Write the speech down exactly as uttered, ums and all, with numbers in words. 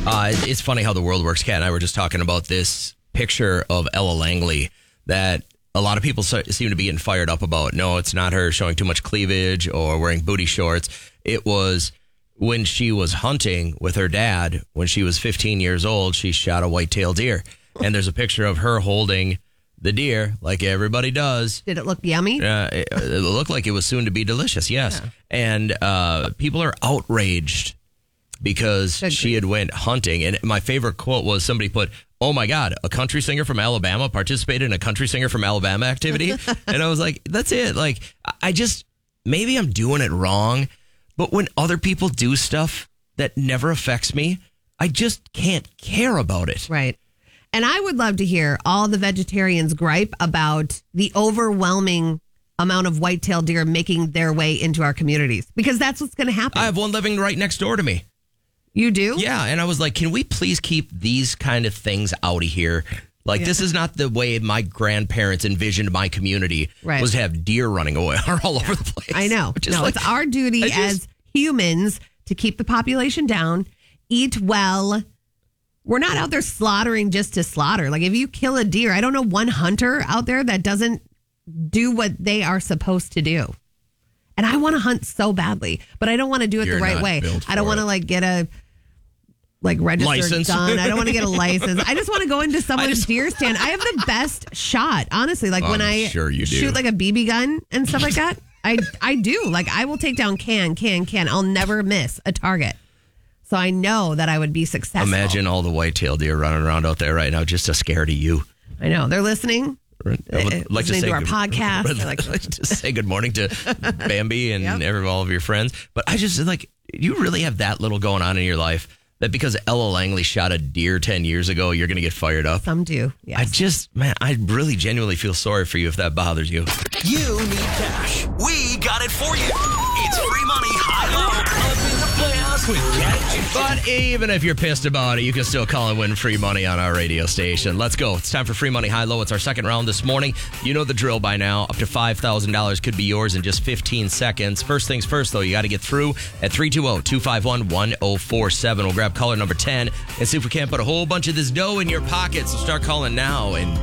Uh, it's funny how the world works. Kat and I were just talking about this picture of Ella Langley that a lot of people so- seem to be getting fired up about. No, it's not her showing too much cleavage or wearing booty shorts. It was when she was hunting with her dad when she was fifteen years old. She shot a white-tailed deer, and there's a picture of her holding the deer like everybody does. Did it look yummy? Uh, it, it looked like it was soon to be delicious. Yes, yeah. And uh, people are outraged because Good she had went hunting. And my favorite quote was somebody put, "Oh my God, a country singer from Alabama participated in a country singer from Alabama activity." And I was like, that's it. Like, I just, maybe I'm doing it wrong, but when other people do stuff that never affects me, I just can't care about it. Right. And I would love to hear all the vegetarians gripe about the overwhelming amount of white-tailed deer making their way into our communities, because that's what's going to happen. I have one living right next door to me. You do? Yeah, and I was like, can we please keep these kind of things out of here? Like, yeah. This is not the way my grandparents envisioned my community, right. was to have deer running away all over the place. I know. No, like, it's our duty just, as humans to keep the population down, eat well. We're not out there slaughtering just to slaughter. Like, if you kill a deer, I don't know one hunter out there that doesn't do what they are supposed to do. And I want to hunt so badly, but I don't want to do it You're the right way. I don't want to like get a like registered license. gun. I don't want to get a license. I just want to go into someone's just, deer stand. I have the best shot, honestly. Like I'm when I sure you do. shoot like a B B gun and stuff like that. I I do. Like I will take down can, can, can. I'll never miss a target. So I know that I would be successful. Imagine all the white-tailed deer running around out there right now, just to scare to you. I know. They're listening. I would like to, say to our good, podcast. I'd like to say good morning to Bambi and yep. every, all of your friends. But I just like, you really have that little going on in your life that because Ella Langley shot a deer ten years ago, you're going to get fired up? Some do, yes. I just, man, I really genuinely feel sorry for you if that bothers you. You need cash. We got it for you. It's free money, high-low, up in the playoffs with Cat. But even if you're pissed about it, you can still call and win free money on our radio station. Let's go. It's time for free money, high-low. It's our second round this morning. You know the drill by now. Up to five thousand dollars could be yours in just fifteen seconds. First things first, though, you got to get through at three two zero, two five one, one zero four seven. We'll grab caller number ten and see if we can't put a whole bunch of this dough in your pocket. So start calling now and